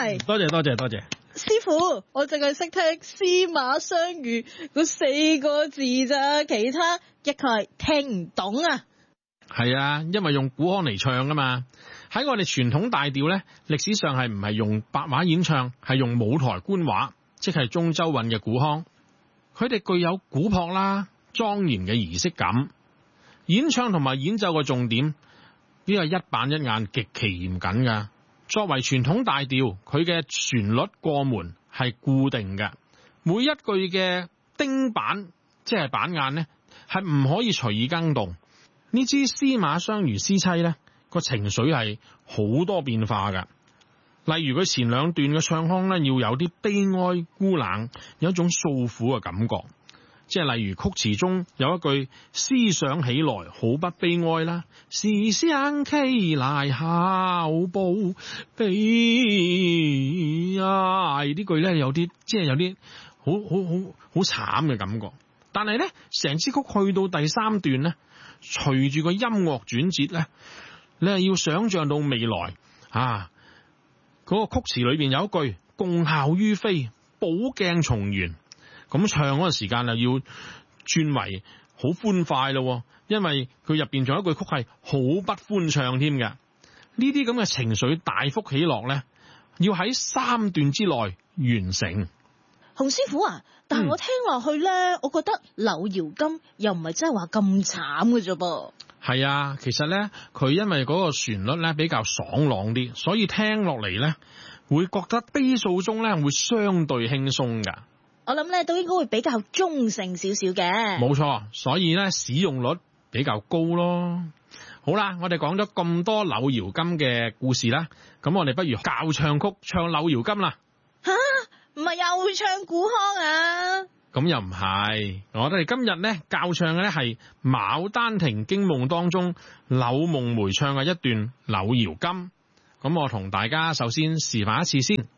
晒。 多謝。 師傅，我淨係識聽司馬相如嗰4個字咋，其他一概聽唔懂啊。 係啊，因為用古腔嚟唱噶嘛。喺我哋傳統大調呢，歷史上係唔係用白話演唱，係用舞台官話，即係中州韻嘅古腔。佢哋具有古樸啦、莊嚴嘅儀式感。演唱同埋演奏嘅重點，呢個一板一眼，極其嚴謹噶。作為傳統大調，佢嘅旋律過門係固定嘅，每一句嘅丁板即係板眼呢，係唔可以隨意更動。呢支司馬相如詩妻呢，個情緒係好多變化噶。例如佢前2段嘅唱腔呢，要有啲悲哀孤冷，有一種訴苦嘅感覺。即係例如曲詞中有一句思想起來好不悲哀啦，思想起來好不悲哀，呢句呢有啲即係有啲好慘嘅感覺。但係呢，成支曲去到第3段呢，隨住個音樂轉折呢，你係要想象到未來嗰個曲詞裏邊有一句共效於飛，寶鏡重圓。咁唱嗰個時間啊，要轉為好歡快咯，因為佢入邊仲有一句曲係好不歡唱添嘅。呢啲咁嘅情緒大幅起落呢，要喺3段之內完成。 洪師傅啊，但係我聽落去呢，我覺得柳瑤金又唔係真係話咁慘嘅啫噃。 係啊，其實呢，佢因為嗰個旋律呢比較爽朗啲，所以聽落嚟呢，會覺得悲訴中呢會相對輕鬆噶。 我諗咧都應該會比較中性少少嘅。冇錯，所以咧使用率比較高咯。好啦，我哋講咗咁多柳瑤金嘅故事啦，咁我哋不如教唱曲唱柳瑤金啦。 吓，唔係又唱古腔啊？ 咁又唔係，我哋今日咧教唱嘅咧係《牡丹亭驚夢》當中柳夢梅唱嘅一段柳瑤金。咁我同大家首先示範一次先。